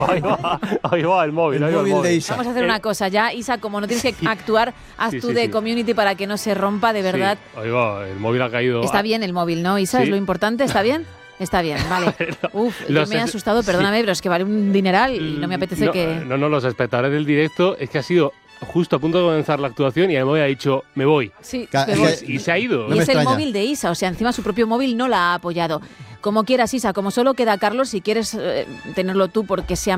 Ahí va el móvil. El móvil de Isa. Vamos a hacer una cosa ya, Isa, como no tienes que actuar, haz tú de community para que no se rompa, de verdad. Sí, ahí va, el móvil ha caído. Está bien el móvil, ¿no, Isa? Sí. ¿Es lo importante? ¿Está bien? Está bien, vale. Uf, yo me he asustado, perdóname, pero es que vale un dineral y no me apetece que... No, los espectadores del directo, es que ha sido justo a punto de comenzar la actuación y el móvil ha dicho, me voy. Sí, me voy. Y se ha ido. Y es el móvil de Isa, o sea, encima su propio móvil no la ha apoyado. Como quieras, Isa, como solo queda Carlos, si quieres tenerlo tú porque sea